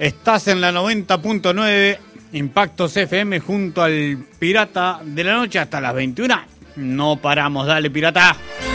Estás en la 90.9 Impactos FM junto al Pirata de la Noche hasta las 21. No paramos, dale, pirata.